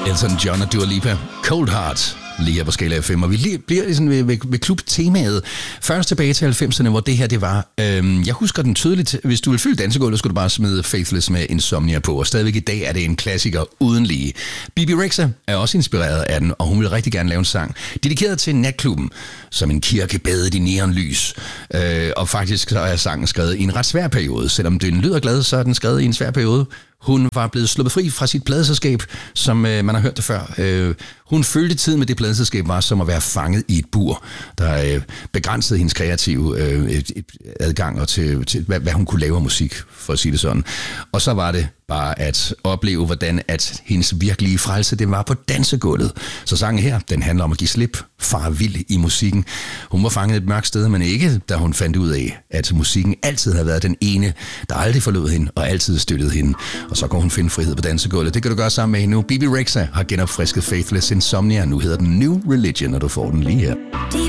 Elton John og Dua Lipa, Cold Heart, lige her på Skala FM, og vi bliver sådan ved klubtemaet. Først tilbage til 90'erne, hvor det her det var. Jeg husker den tydeligt. Hvis du vil fylde dansegulvet, skulle du bare smide Faithless med Insomnia på, og stadigvæk i dag er det en klassiker uden lige. Bibi Rexha er også inspireret af den, og hun vil rigtig gerne lave en sang dedikeret til natklubben, som en kirke badet i neonlys. Og faktisk så er sangen skrevet i en ret svær periode. Selvom den lyder glad, så er den skrevet i en svær periode. Hun var blevet sluppet fri fra sit pladeselskab, som man har hørt det før. Hun følte tiden med det pladeselskab var som at være fanget i et bur, der begrænsede hendes kreative adgang til hvad hun kunne lave af musik, for at sige det sådan. Og så var det bare at opleve, hvordan at hendes virkelige frelse, det var på dansegulvet. Så sangen her, den handler om at give slip, fare vild i musikken. Hun var fanget et mørkt sted, men ikke da hun fandt ud af, at musikken altid havde været den ene, der aldrig forlod hende og altid støttede hende. Og så kunne hun finde frihed på dansegulvet. Det kan du gøre sammen med hende nu. Bibi Rexha har genopfrisket Faithless Insomnia. Nu hedder den New Religion, og du får den lige her.